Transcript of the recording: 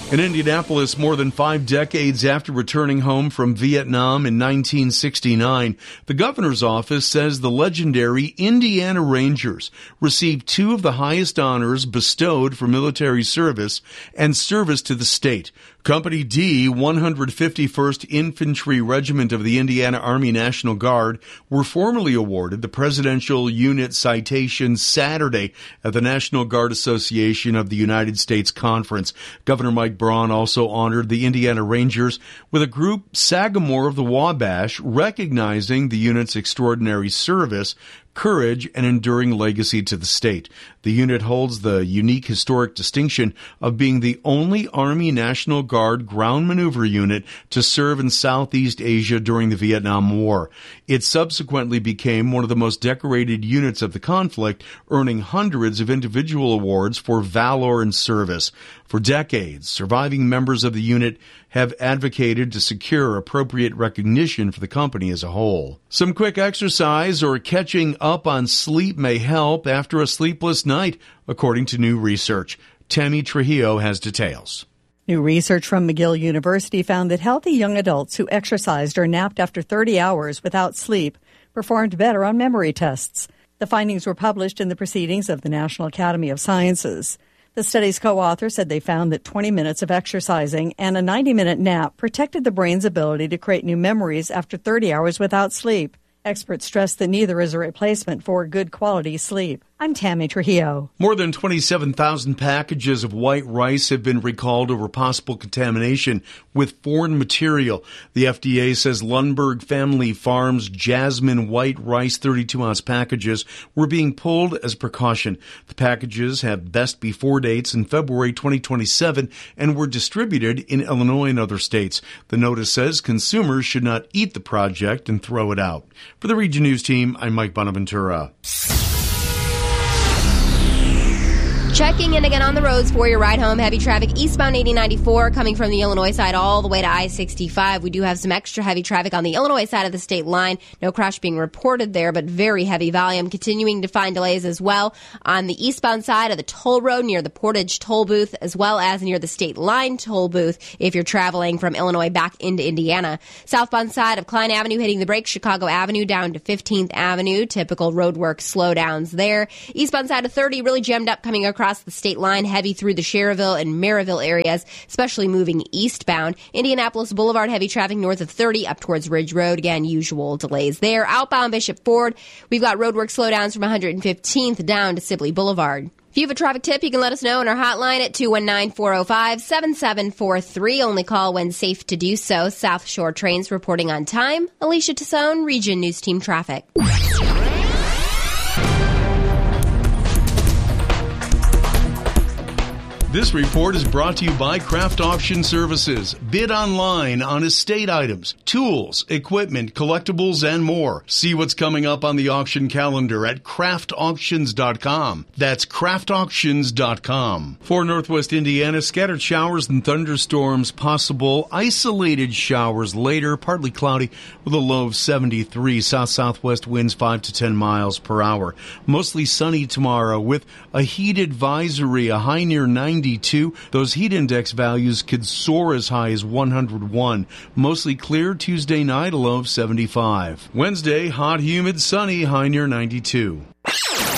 In Indianapolis, more than 5 decades after returning home from Vietnam in 1969, the governor's office says the legendary Indiana Rangers received 2 of the highest honors bestowed for military service and service to the state. Company D, 151st Infantry Regiment of the Indiana Army National Guard, were formally awarded the Presidential Unit Citation Saturday at the National Guard Association of the United States Conference. Governor Mike Braun also honored the Indiana Rangers with a group, Sagamore of the Wabash, recognizing the unit's extraordinary service, courage, and enduring legacy to the state. The unit holds the unique historic distinction of being the only Army National Guard ground maneuver unit to serve in Southeast Asia during the Vietnam War. It subsequently became one of the most decorated units of the conflict, earning hundreds of individual awards for valor and service. For decades, surviving members of the unit have advocated to secure appropriate recognition for the company as a whole. Some quick exercise or catching up on sleep may help after a sleepless night, according to new research. Tammy Trujillo has details. New research from McGill University found that healthy young adults who exercised or napped after 30 hours without sleep performed better on memory tests. The findings were published in the Proceedings of the National Academy of Sciences. The study's co-author said they found that 20 minutes of exercising and a 90-minute nap protected the brain's ability to create new memories after 30 hours without sleep. Experts stress that neither is a replacement for good quality sleep. I'm Tammy Trujillo. More than 27,000 packages of white rice have been recalled over possible contamination with foreign material. The FDA says Lundberg Family Farms Jasmine white rice 32-ounce packages were being pulled as a precaution. The packages have best before dates in February 2027 and were distributed in Illinois and other states. The notice says consumers should not eat the project and throw it out. For the Region News team, I'm Mike Bonaventura. Checking in again on the roads for your ride home. Heavy traffic eastbound 8094 coming from the Illinois side all the way to I-65. We do have some extra heavy traffic on the Illinois side of the state line. No crash being reported there, but very heavy volume. Continuing to find delays as well on the eastbound side of the toll road near the Portage toll booth, as well as near the state line toll booth if you're traveling from Illinois back into Indiana. Southbound side of Klein Avenue hitting the brakes, Chicago Avenue down to 15th Avenue. Typical roadwork slowdowns there. Eastbound side of 30 really jammed up coming across the state line, heavy through the Cherville and Maryville areas, especially moving eastbound. Indianapolis Boulevard, heavy traffic north of 30 up towards Ridge Road. Again, usual delays there. Outbound Bishop Ford, we've got roadwork slowdowns from 115th down to Sibley Boulevard. If you have a traffic tip, you can let us know on our hotline at 219-405-7743. Only call when safe to do so. South Shore Trains reporting on time. Alicia Tassone, Region News Team Traffic. This report is brought to you by Craft Auction Services. Bid online on estate items, tools, equipment, collectibles, and more. See what's coming up on the auction calendar at craftauctions.com. That's craftauctions.com. For Northwest Indiana, scattered showers and thunderstorms possible. Isolated showers later, partly cloudy with a low of 73. South-southwest winds 5 to 10 miles per hour. Mostly sunny tomorrow with a heat advisory, a high near 92. Those heat index values could soar as high as 101. Mostly clear Tuesday night, a low of 75. Wednesday, hot, humid, sunny, high near 92.